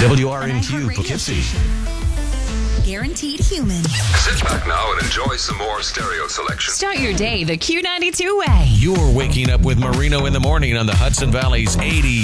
WRNQ Poughkeepsie. Guaranteed human. Sit back now and enjoy some more stereo selection. Start your day the Q92 way. You're waking up with Marino in the morning on the Hudson Valley's 80